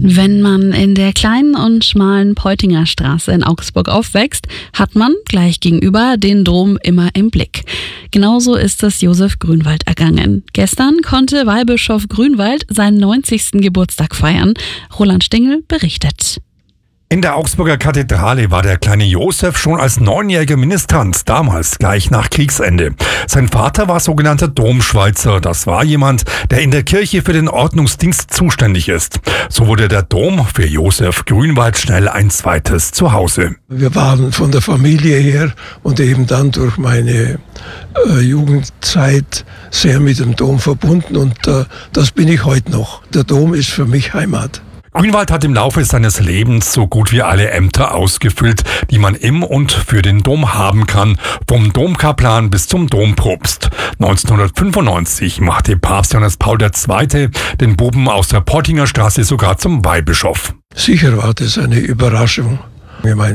Wenn man in der kleinen und schmalen Peutinger Straße in Augsburg aufwächst, hat man gleich gegenüber den Dom immer im Blick. Genauso ist es Josef Grünwald ergangen. Gestern konnte Weihbischof Grünwald seinen 90. Geburtstag feiern. Roland Stingel berichtet. In der Augsburger Kathedrale war der kleine Josef schon als 9-jähriger Ministrant, damals gleich nach Kriegsende. Sein Vater war sogenannter Domschweizer. Das war jemand, der in der Kirche für den Ordnungsdienst zuständig ist. So wurde der Dom für Josef Grünwald schnell ein zweites Zuhause. Wir waren von der Familie her und eben dann durch meine Jugendzeit sehr mit dem Dom verbunden und das bin ich heute noch. Der Dom ist für mich Heimat. Grünwald hat im Laufe seines Lebens so gut wie alle Ämter ausgefüllt, die man im und für den Dom haben kann, vom Domkaplan bis zum Dompropst. 1995 machte Papst Johannes Paul II. Den Buben aus der Peutinger Straße sogar zum Weihbischof. Sicher war das eine Überraschung. Ich meine,